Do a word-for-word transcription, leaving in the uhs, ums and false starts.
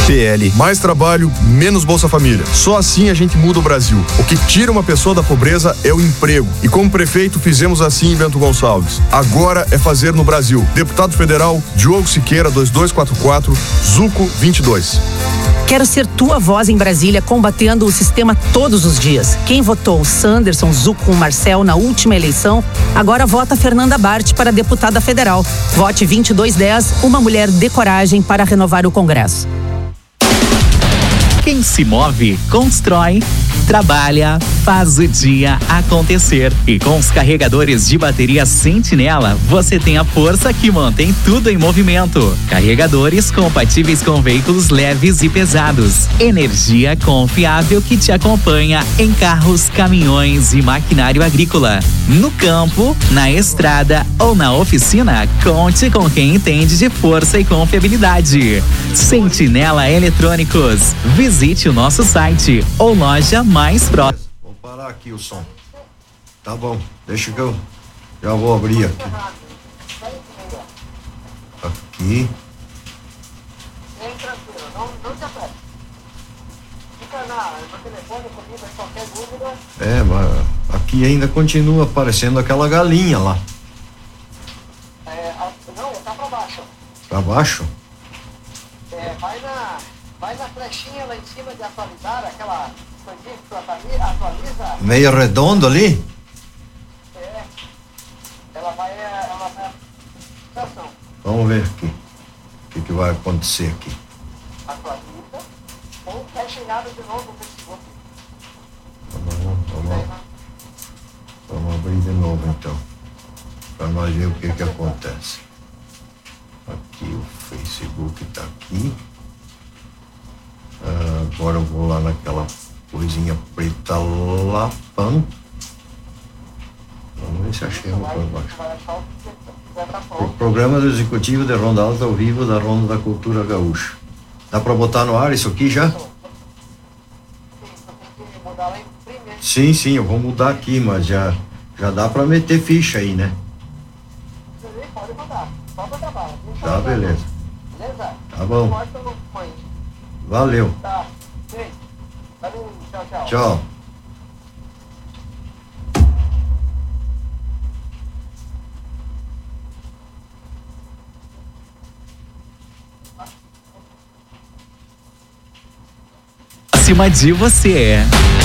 P L. Mais trabalho, menos Bolsa Família. Só assim a gente muda o Brasil. O que tira uma pessoa da pobreza é o emprego. E como prefeito fizemos assim em Bento Gonçalves. Agora é fazer no Brasil. Deputado Federal Diogo Siqueira, dois dois quatro quatro, Zuco vinte e dois. Quero ser tua voz em Brasília, combatendo o sistema todos os dias. Quem votou Sanderson, Zuco com Marcel na última eleição, agora vota Fernanda Bart para deputada federal. Vote vinte e dois dez, uma mulher de coragem para renovar o Congresso. Quem se move, constrói, trabalha, faz o dia acontecer. E com os carregadores de bateria Sentinela, você tem a força que mantém tudo em movimento. Carregadores compatíveis com veículos leves e pesados. Energia confiável que te acompanha em carros, caminhões e maquinário agrícola. No campo, na estrada ou na oficina, conte com quem entende de força e confiabilidade. Sentinela Eletrônicos. Visite o nosso site ou loja mais próxima. Vou parar aqui o som. Tá bom, deixa que eu já vou abrir aqui. Aqui. Bem tranquilo, não, não se apresse. Fica na, no telefone comigo, em qualquer dúvida. É, mas aqui ainda continua aparecendo aquela galinha lá. É, a, não, tá pra baixo. Pra baixo? É, vai na, vai na flechinha lá em cima de atualizar, aquela coisinha que tu atualiza, atualiza. Meio redondo ali? É, ela vai, ela vai, estação. Vamos ver aqui. O que, que vai acontecer aqui? Atualiza, ou fecha em nada de novo no Facebook. Vamos, vamos, vamos abrir de novo então, para nós ver o que que acontece. Aqui o Facebook está aqui. Ah, agora eu vou lá naquela coisinha preta lá, pam. Vamos ver se achei uma coisa baixo. O programa do Executivo de Ronda Alta ao vivo da Ronda da Cultura Gaúcha. Dá para botar no ar isso aqui já? Sim, sim, eu vou mudar aqui, mas já, já dá para meter ficha aí, né? Pode mandar, só pra trabalho. Tá, beleza. Beleza? Tá bom. Valeu. Tá, sim. Valeu, tchau, tchau. Tchau. Acima de você.